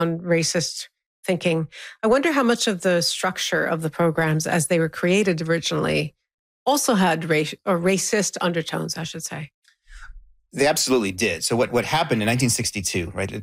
on racist thinking. I wonder how much of the structure of the programs as they were created originally also had racist undertones, I should say. They absolutely did. So what happened in 1962, right?